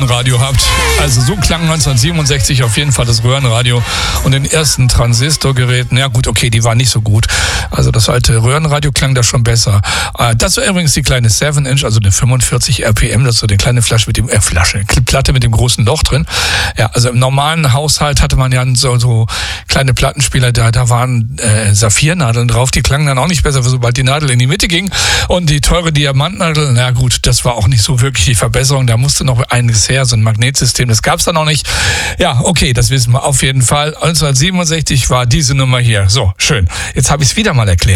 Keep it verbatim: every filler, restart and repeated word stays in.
Röhrenradio habt. Also so klang neunzehnhundertsiebenundsechzig auf jeden Fall das Röhrenradio und den ersten Transistorgeräten. Ja gut, okay, die waren nicht so gut. Also das alte Röhrenradio klang da schon besser. Das war übrigens die kleine sieben Inch, also eine fünfundvierzig R P M, das ist so eine kleine Flasche mit dem, äh, Flasche, Platte mit dem großen Loch drin. Ja, also im normalen Haushalt hatte man ja so, so kleine Plattenspieler, da, da waren äh, Saphirnadeln drauf, die klangen dann auch nicht besser, sobald die Nadel in die Mitte ging. Und die teure Diamantnadel, na gut, das war auch nicht so wirklich die Verbesserung, da musste noch einiges her, so ein Magnetsystem, das gab's da noch nicht. Ja, okay, das wissen wir auf jeden Fall. neunzehnhundertsiebenundsechzig war diese Nummer hier. So, schön. Jetzt habe ich es wieder mal erklärt.